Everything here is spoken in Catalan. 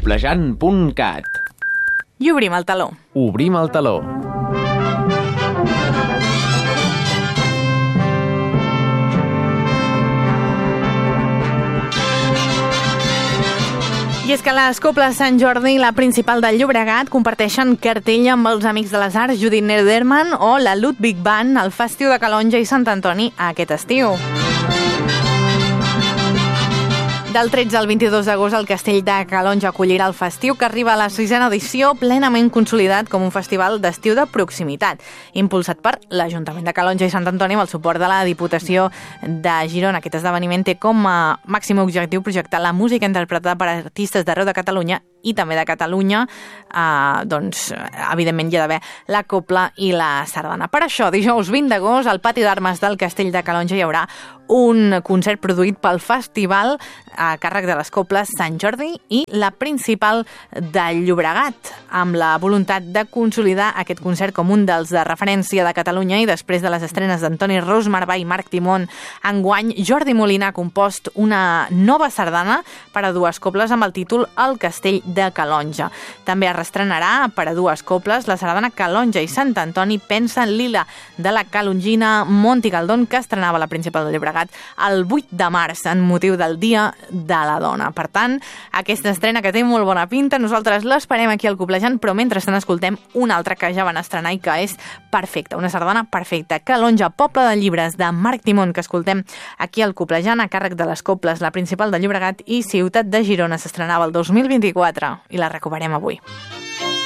coplejant.cat. I obrim el teló. Obrim el teló. I és que les Coples Sant Jordi, la principal del Llobregat, comparteixen cartell amb els Amics de les Arts, Judit Nederman o la Ludwig Band al Festiu de Calonge i Sant Antoni aquest estiu. Del 13 al 22 d'agost el Castell de Calonge acollirà el festiu, que arriba a la 6a edició plenament consolidat com un festival d'estiu de proximitat, impulsat per l'Ajuntament de Calonge i Sant Antoni amb el suport de la Diputació de Girona. Aquest esdeveniment té com a màxim objectiu projectar la música interpretada per artistes d'arreu de Catalunya i també de Catalunya, evidentment hi ha d'haver la copla i la sardana. Per això, dijous 20 d'agost, al pati d'armes del Castell de Calonge hi haurà un concert produït pel festival a càrrec de les Coples Sant Jordi i la principal del Llobregat, amb la voluntat de consolidar aquest concert com un dels de referència de Catalunya. I després de les estrenes d'Antoni Ros Marbà i Marc Timón, enguany Jordi Molina ha compost una nova sardana per a dues coples amb el títol El Castell de Calonge. També es reestrenarà per a dues coples la sardana Calonge i Sant Antoni Pensa en Lila, de la calongina Monti Galdón, que estrenava la principal del Llobregat el 8 de març en motiu del Dia de la Dona. Per tant, aquesta estrena que té molt bona pinta, nosaltres l'esperem aquí al Coplejant, però mentrestant escoltem una altra que ja van estrenar i que és perfecta, una sardana perfecta. Calonge, Poble de Llibres, de Marc Timón, que escoltem aquí al Coplejant a càrrec de les Coples, la principal del Llobregat i Ciutat de Girona. S'estrenava el 2024 i la recuperem avui.